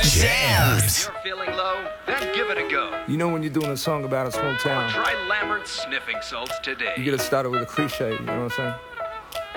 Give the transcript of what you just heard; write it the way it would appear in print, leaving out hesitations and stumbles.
Jams. If you're feeling low, then give it a go. You know when you're doing a song about a small town, Try Lambert's sniffing salts today. you gotta start it with a cliche, you know what I'm saying?